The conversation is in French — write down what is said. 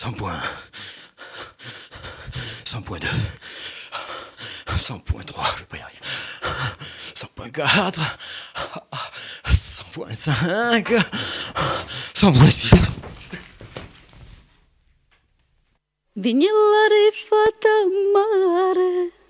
100.1, 100.2, 100.3, je vais pas y arriver. 100.4, 100.5, 100.6. Vinha la rifata mare